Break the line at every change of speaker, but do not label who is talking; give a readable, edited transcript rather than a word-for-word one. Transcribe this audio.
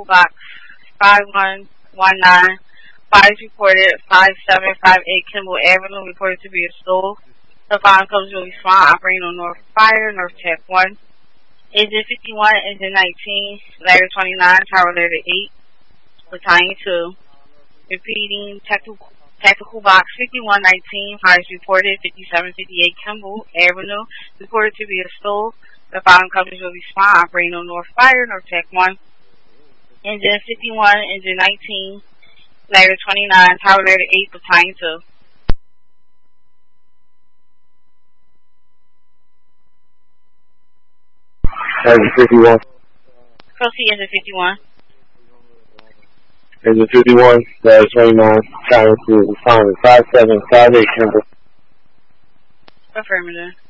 Technical Box 5119. Fires reported 5758 Kimball Avenue, reported to be a stove. The following codes will respond, operating on North Fire, North Tech 1. Engine 51, Engine 19, Ladder 29, Tower Ladder 8, Battalion 2. Repeating, Technical Box 5119, fires reported 5758 Kimball Avenue, reported to be a stove. The following companies will respond, operating on North Fire, North Tech 1. Engine 51, Engine 19, Ladder 29, Tower Ladder 8, Battalion 2.
Engine 51.
Proceed, Engine 51.
Engine 51, Ladder 29, Tower 2, responding 5758 Kimball.
Affirmative.